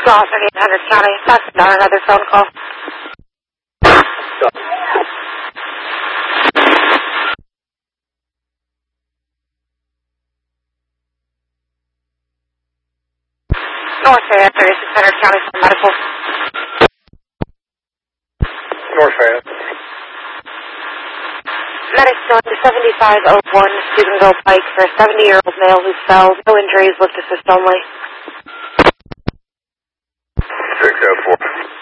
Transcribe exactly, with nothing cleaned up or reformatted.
Lost in eight hundred County. That's not another phone call. North Fayette, thirty-six hundred County for medical. North Fayette. Medics going to seventy-five oh one Steubenville Pike for a seventy-year-old male who fell. No injuries, lift assist only. six oh four.